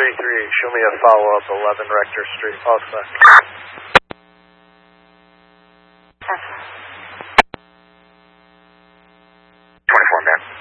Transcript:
338, show me a follow-up 11 Rector Street, Austin. 24 man.